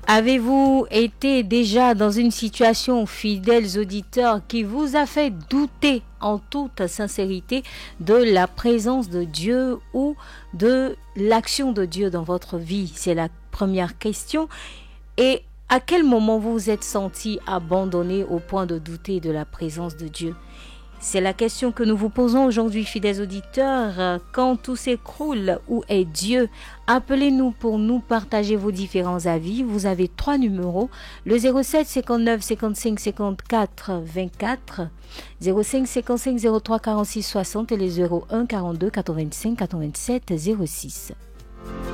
Avez-vous été déjà dans une situation, fidèles auditeurs, qui vous a fait douter en toute sincérité de la présence de Dieu ou de l'action de Dieu dans votre vie? C'est la première question. Et à quel moment vous vous êtes senti abandonné au point de douter de la présence de Dieu? C'est la question que nous vous posons aujourd'hui, fidèles auditeurs. Quand tout s'écroule, où est Dieu? Appelez-nous pour nous partager vos différents avis. Vous avez 3 numéros, le 07 59 55 54 24, 05 55 03 46 60 et les 01 42 85 87 06.